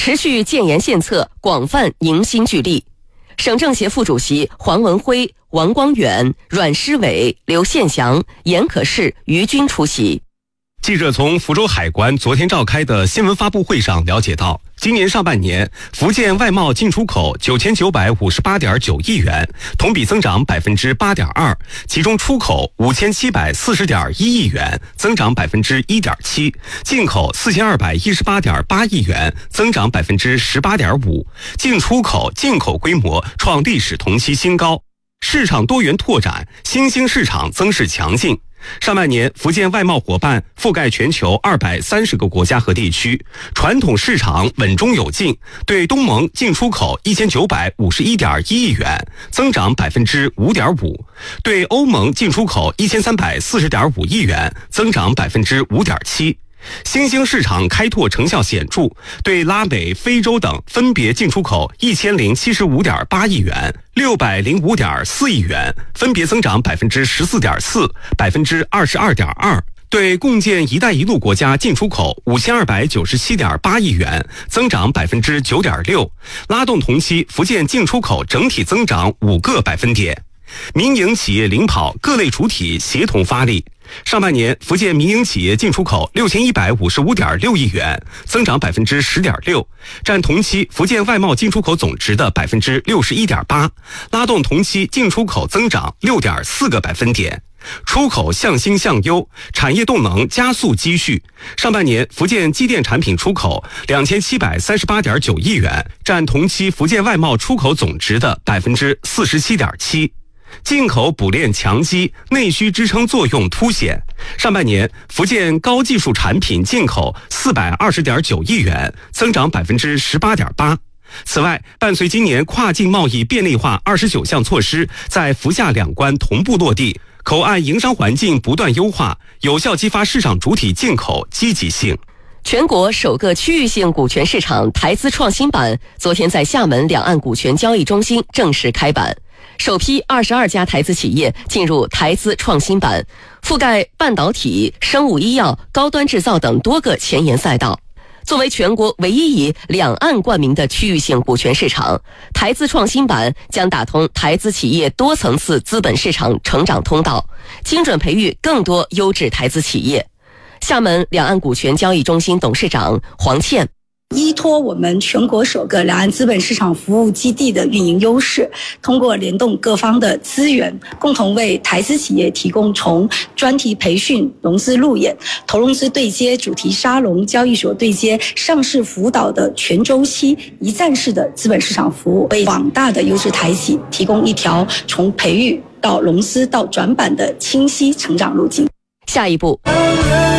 持续建言献策，广泛迎新聚力。省政协副主席黄文辉、王光远、阮诗伟、刘宪祥、严可士、于军出席。 记者从福州海关昨天召开的新闻发布会上了解到，今年上半年，福建外贸进出口9958.9亿元，同比增长8.2%，其中出口5740.1亿元，增长1.7%，进口4218.8亿元，增长18.5%，进出口进口规模创历史同期新高，市场多元拓展，新兴市场增势强劲。上半年，福建外贸伙伴覆盖全球230个国家和地区，传统市场稳中有进，对东盟进出口1951.1亿元，增长5.5%，对欧盟进出口1340.5亿元，增长5.7%。新兴市场开拓成效显著，对拉美、非洲等分别进出口1075.8亿元、605.4亿元，分别增长14.4%、22.2%。对共建“一带一路”国家进出口5297.8亿元，增长9.6%，拉动同期福建进出口整体增长5个百分点。民营企业领跑，各类主体协同发力。上半年，福建民营企业进出口6155.6亿元，增长10.6%，占同期福建外贸进出口总值的61.8%，拉动同期进出口增长6.4个百分点。出口向新向优，产业动能加速积蓄。上半年，福建机电产品出口2738.9亿元，占同期福建外贸出口总值的47.7%。进口补链强基，内需支撑作用凸显。上半年，福建高技术产品进口420.9亿元，增长18.8%。此外，伴随今年跨境贸易便利化29项措施在福厦两关同步落地，口岸营商环境不断优化，有效激发市场主体进口积极性。 全国首个区域性股权市场台资创新板昨天在厦门两岸股权交易中心正式开板，首批22家台资企业进入台资创新板，覆盖半导体、生物医药、高端制造等多个前沿赛道。作为全国唯一以两岸冠名的区域性股权市场，台资创新板将打通台资企业多层次资本市场成长通道，精准培育更多优质台资企业。厦门两岸股权交易中心董事长黄倩， 依托我们全国首个两岸资本市场服务基地的运营优势，通过联动各方的资源，共同为台资企业提供从专题培训、融资路演、投融资对接、主题沙龙、交易所对接、上市辅导的全周期一站式的资本市场服务，为广大的优质台企提供一条从培育到融资到转板的清晰成长路径。 下一步